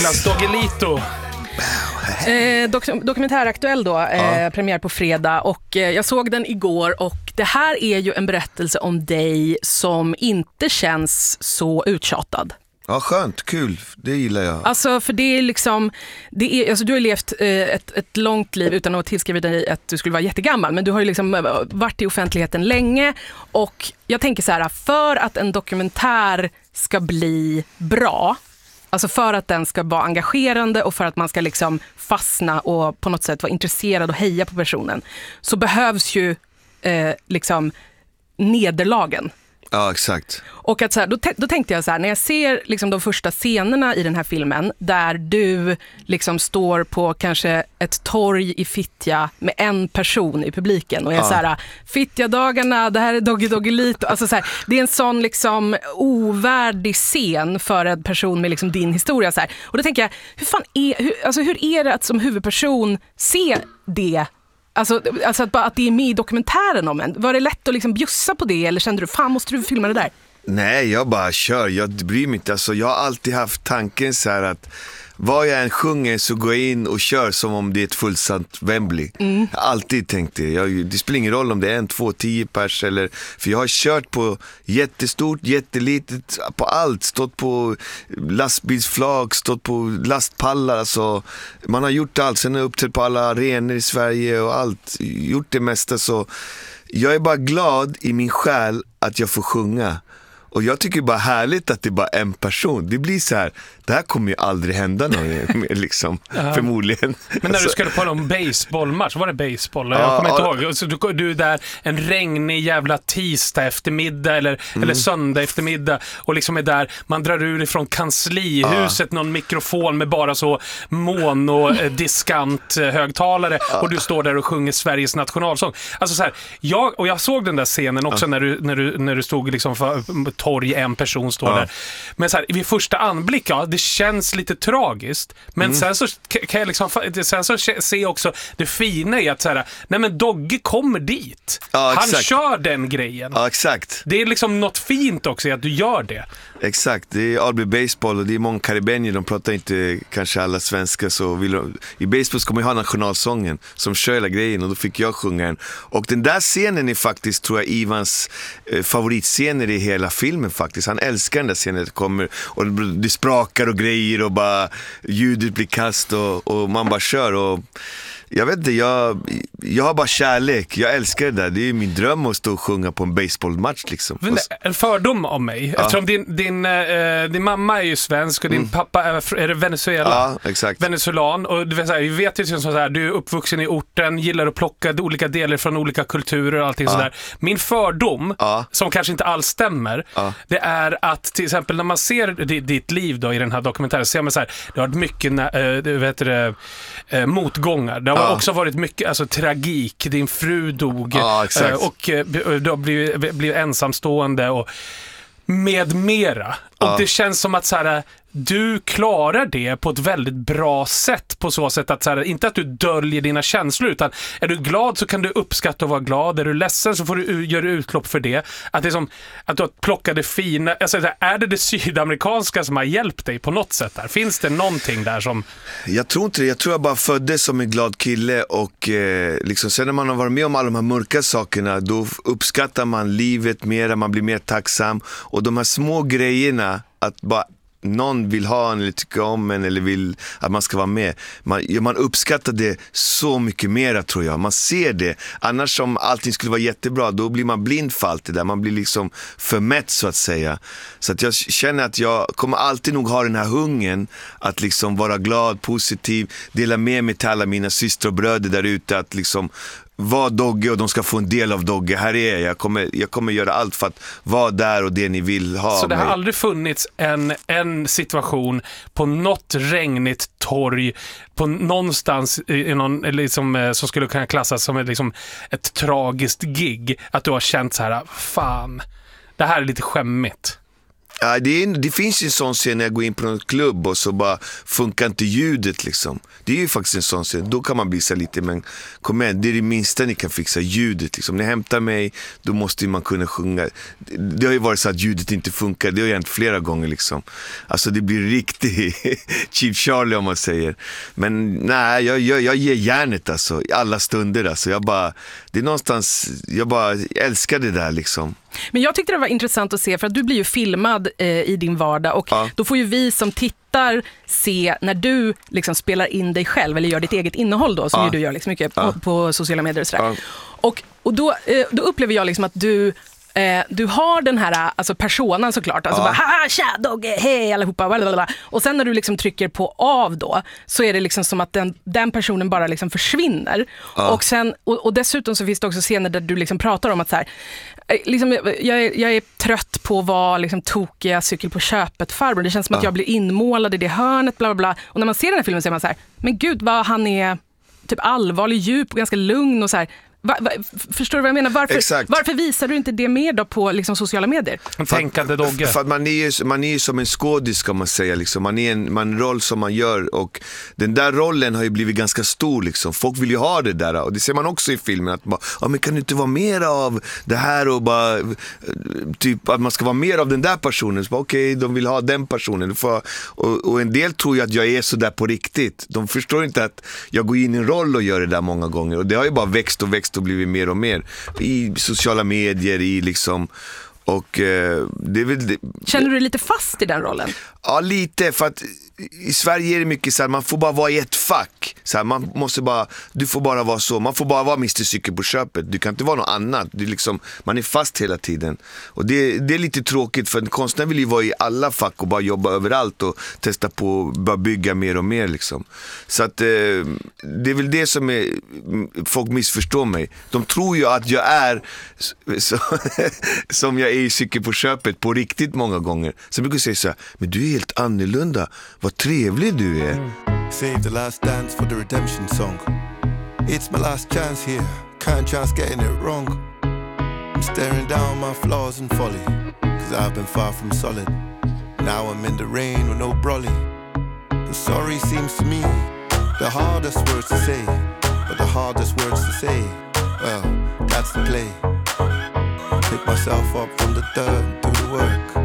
Douglas Doggelito. Dokumentäraktuell då, premiär på fredag, och jag såg den igår, och det här är ju en berättelse om dig som inte känns så uttjatad. Ja, skönt, kul, det gillar jag. Alltså, för det är liksom, alltså, du har levt ett långt liv utan att tillskriva dig att du skulle vara jättegammal, men du har ju liksom varit i offentligheten länge, och jag tänker så här, för att en dokumentär ska bli bra, alltså för att den ska vara engagerande och för att man ska liksom fastna och på något sätt vara intresserad och heja på personen, så behövs ju liksom nederlagen. Ja, exakt. Och att så här, då tänkte jag så här, när jag ser liksom de första scenerna i den här filmen där du liksom står på kanske ett torg i Fittja med en person i publiken och är så här, Fittjadagarna, det här är Doggelito. Alltså så här, det är en sån liksom ovärdig scen för en person med liksom din historia så här. Och då tänker jag, hur är det att som huvudperson se det? Alltså att det är med i dokumentären om en. Var det lätt att liksom bjussa på det, eller kände du, fan måste du filma det där? Nej, jag bara kör, jag bryr mig inte. Alltså, jag har alltid haft tanken så här att vad jag än sjunger så går jag in och kör som om det är ett fullsatt Wembley. Jag har alltid tänkt det. Det spelar ingen roll om det är 1, 2, 10 pers eller, för jag har kört på jättestort, jättelitet, på allt. Stått på lastbilsflak, stått på lastpallar. Alltså, man har gjort allt. Sen har jag uppträtt på alla arenor i Sverige och allt. Gjort det mesta, så jag är bara glad i min själ att jag får sjunga. Och jag tycker bara härligt att det är bara en person. Det blir så här, det här kommer ju aldrig hända någon mer, liksom, förmodligen. Men när du skulle på någon baseballmatch, var det baseball? Jag kommer inte ihåg. Så du är där en regnig jävla tisdag eftermiddag eller söndag eftermiddag och liksom är där, man drar ur ifrån kanslihuset någon mikrofon med bara så mono-diskant högtalare och du står där och sjunger Sveriges nationalsång. Alltså så här, jag såg den där scenen också när du stod liksom för torg, en person står där. Men så här, vid första anblick, det känns lite tragiskt, men sen så kan jag liksom, sen så ser jag också det fina i att så här, nej men Dogge kommer dit. Han kör den grejen. Ja, exakt. Det är liksom något fint också i att du gör det. Exakt, det är Alby Baseball och det är många karibenier, de pratar inte kanske alla svenska, så i baseball ska man ju ha nationalsången som kör hela grejen, och då fick jag sjunga den. Och den där scenen är faktiskt, tror jag, Ivans favoritscener i hela filmen faktiskt. Han älskar den där scenen, det kommer och det sprakar och grejer och bara ljudet blir kast och man bara kör, och jag vet inte, jag har bara kärlek. Jag älskar det där. Det är min dröm att stå och sjunga på en baseballmatch liksom. En fördom om mig. Eftersom din mamma är ju svensk och din pappa är Venezuela. Ja, exakt. Venezuelan. Och du vet, så här, vi vet ju så här, du är uppvuxen i orten, gillar att plocka olika delar från olika kulturer och allting sådär. Min fördom, som kanske inte alls stämmer, det är att till exempel när man ser ditt liv då i den här dokumentären, ser man så här, det har varit mycket motgångar. Det har också varit mycket, alltså, tragik. Din fru dog och du har blivit ensamstående och med mera. Och det känns som att så här, du klarar det på ett väldigt bra sätt, på så sätt att så här, inte att du döljer dina känslor, utan är du glad så kan du uppskatta och vara glad, är du ledsen så får du göra utlopp för det, att det är som att du plockade fina, alltså, är det sydamerikanska som har hjälpt dig på något sätt där? Finns det någonting där som... Jag tror inte det, jag tror jag bara föddes som en glad kille, och liksom, sen när man har varit med om alla de här mörka sakerna, då uppskattar man livet mer, man blir mer tacksam, och de här små grejerna, att bara någon vill ha en eller tycker om en eller vill att man ska vara med. Man uppskattar det så mycket mer, tror jag. Man ser det. Annars om allting skulle vara jättebra, då blir man blind för allt det där. Man blir liksom förmätt, så att säga. Så att jag känner att jag kommer alltid nog ha den här hungern att liksom vara glad, positiv, dela med mig till alla mina systrar och bröder där ute, att liksom var Dogge och de ska få en del av Dogge. Här är jag kommer göra allt för att vara där och det ni vill ha. Så det har aldrig funnits en situation på något regnigt torg på någonstans i någon, liksom, som skulle kunna klassas som ett tragiskt gig, att du har känt så här, fan, det här är lite skämmigt? Ja, det finns ju en sån scen när jag går in på någon klubb och så bara funkar inte ljudet liksom. Det är ju faktiskt en sån scen. Då kan man bli så lite, men kom igen, det är det minsta ni kan fixa, ljudet liksom. När jag hämtar mig, då måste man kunna sjunga. Det har ju varit så att ljudet inte funkar. Det har ju hänt flera gånger liksom. Alltså det blir riktigt Cheap Charlie om man säger. Men nej, jag ger järnet alltså, i alla stunder alltså. Det är någonstans, jag bara älskar det där liksom. Men jag tyckte det var intressant att se, för att du blir ju filmad i din vardag och då får ju vi som tittar se när du liksom spelar in dig själv eller gör ditt eget innehåll då, som ju du gör liksom mycket på sociala medier och sådär. Och då upplever jag liksom att du har den här alltså personen såklart, alltså bara haha, tja, dogge, hej allihopa, blablabla. Och sen när du liksom trycker på av då, så är det liksom som att den personen bara liksom försvinner. Och sen och dessutom så finns det också scener där du liksom pratar om att så här, liksom, jag är trött på att vara liksom tokiga cykel på köpet farbror. Det känns som att jag blir inmålad i det hörnet, bla bla bla. Och när man ser den här filmen så är man så här, men gud vad han är typ allvarlig, djup och ganska lugn och så här. Förstår du vad jag menar? Varför visar du inte det mer då på liksom sociala medier? Tänkande dogge. För att man är ju som en skådis, kan man säga liksom. Man är en roll som man gör, och den där rollen har ju blivit ganska stor liksom. Folk vill ju ha det där, och det ser man också i filmen att men kan du inte vara mer av det här, och bara typ att man ska vara mer av den där personen. Så okej, de vill ha den personen. Och en del tror ju att jag är så där på riktigt. De förstår inte att jag går in i en roll och gör det där många gånger, och det har ju bara växt och blivit mer och mer i sociala medier, i liksom, och det är väl det. Känner du dig lite fast i den rollen? Ja, lite, för att i Sverige är det mycket så här, man får bara vara i ett fack. Så här, du får bara vara så. Man får bara vara Mr. Cykel på köpet. Du kan inte vara något annat. Det är liksom, man är fast hela tiden. Och det är lite tråkigt, för en konstnär vill ju vara i alla fack och bara jobba överallt och testa på att bara bygga mer och mer liksom. Så att det är väl det som är, folk missförstår mig. De tror ju att jag är så, som jag är i Cykel på köpet på riktigt många gånger. Så jag brukar säga så här, men du är helt annorlunda. Vad trevlig du är. Save the last dance for the redemption song. It's my last chance here. Can't chance getting it wrong. I'm staring down my flaws and folly, 'cause I've been far from solid. Now I'm in the rain with no brolly. And sorry seems to me the hardest words to say, but the hardest words to say, well, that's the play. Pick myself up from the dirt and do the work.